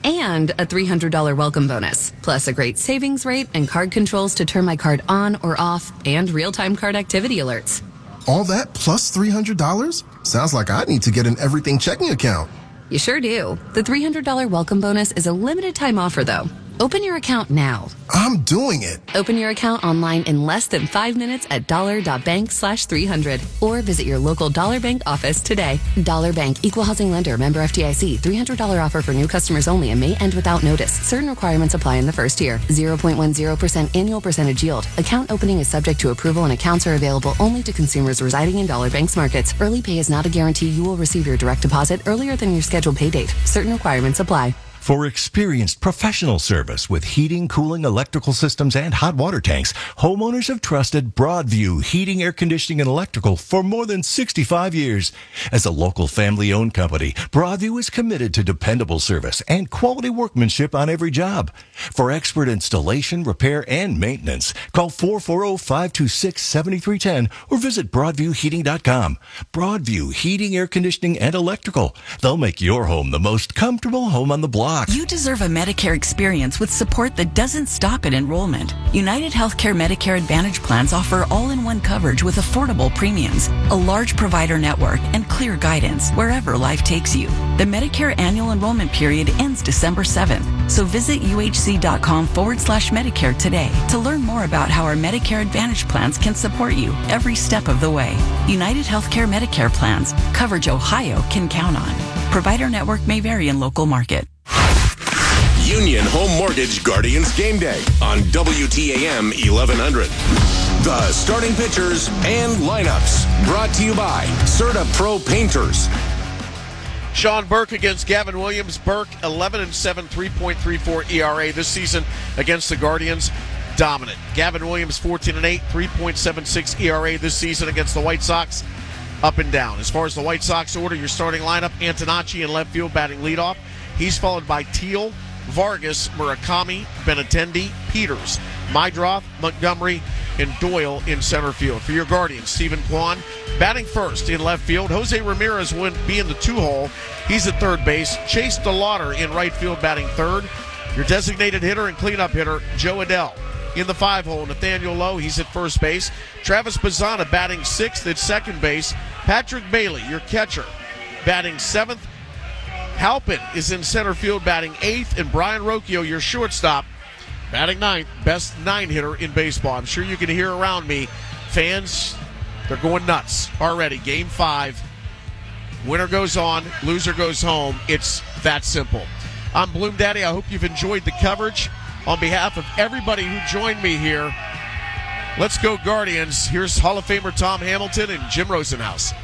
and a $300 welcome bonus, plus a great savings rate and card controls to turn my card on or off, and real-time card activity alerts. All that plus $300? Sounds like I need to get an everything checking account. You sure do. The $300 welcome bonus is a limited time offer, though. Open your account now. I'm doing it. Open your account online in less than 5 minutes at $bank/300 or visit your local Dollar Bank office today. Dollar Bank, Equal Housing Lender, member FDIC. $300 offer for new customers only and may end without notice. Certain requirements apply in the first year. 0.10% annual percentage yield. Account opening is subject to approval and accounts are available only to consumers residing in Dollar Bank's markets. Early pay is not a guarantee you will receive your direct deposit earlier than your scheduled pay date. Certain requirements apply. For experienced professional service with heating, cooling, electrical systems, and hot water tanks, homeowners have trusted Broadview Heating, Air Conditioning, and Electrical for more than 65 years. As a local family-owned company, Broadview is committed to dependable service and quality workmanship on every job. For expert installation, repair, and maintenance, call 440-526-7310 or visit BroadviewHeating.com. Broadview Heating, Air Conditioning, and Electrical. They'll make your home the most comfortable home on the block. You deserve a Medicare experience with support that doesn't stop at enrollment. United Healthcare Medicare Advantage plans offer all-in-one coverage with affordable premiums, a large provider network, and clear guidance wherever life takes you. The Medicare annual enrollment period ends December 7th, so visit uhc.com/Medicare today to learn more about how our Medicare Advantage plans can support you every step of the way. United Healthcare Medicare plans, coverage Ohio can count on. Provider network may vary in local market. Union Home Mortgage Guardians Game Day on WTAM 1100. The starting pitchers and lineups brought to you by Serta Pro Painters. Sean Burke against Gavin Williams. Burke 11-7, 3.34 ERA this season against the Guardians. Dominant. Gavin Williams 14-8, 3.76 ERA this season against the White Sox. Up and down. As far as the White Sox order, your starting lineup, Antonacci in left field batting leadoff. He's followed by Teal, Vargas, Murakami, Benintendi, Peters, Mydroth, Montgomery, and Doyle in center field. For your Guardians, Stephen Kwan batting first in left field. Jose Ramirez will be in the 2-hole. He's at third base. Chase DeLauder in right field batting third. Your designated hitter and cleanup hitter, Joe Adell. In the 5-hole, Nathaniel Lowe, he's at first base. Travis Bazzana batting sixth at second base. Patrick Bailey, your catcher, batting seventh. Halpin is in center field batting eighth, and Brian Rocchio, your shortstop, batting ninth, best 9-hitter in baseball. I'm sure you can hear around me. Fans, they're going nuts already. Game 5. Winner goes on, loser goes home. It's that simple. I'm Bloom Daddy. I hope you've enjoyed the coverage. On behalf of everybody who joined me here, let's go Guardians. Here's Hall of Famer Tom Hamilton and Jim Rosenhaus.